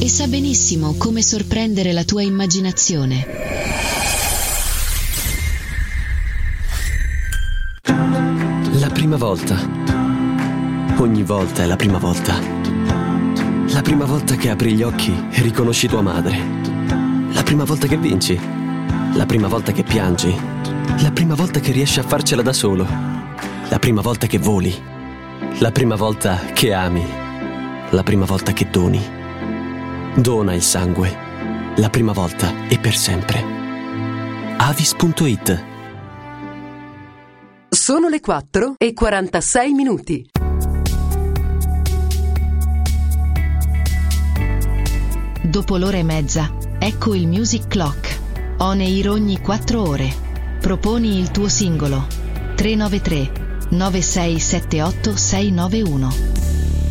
e sa benissimo come sorprendere la tua immaginazione. La prima volta. Ogni volta è la prima volta. La prima volta che apri gli occhi e riconosci tua madre. La prima volta che vinci. La prima volta che piangi. La prima volta che riesci a farcela da solo. La prima volta che voli. La prima volta che ami. La prima volta che doni. Dona il sangue. La prima volta e per sempre. Avis.it. Sono le 4:46. Dopo l'ora e mezza, ecco il Music Clock. On air ogni 4 ore. Proponi il tuo singolo. 393 9678 691.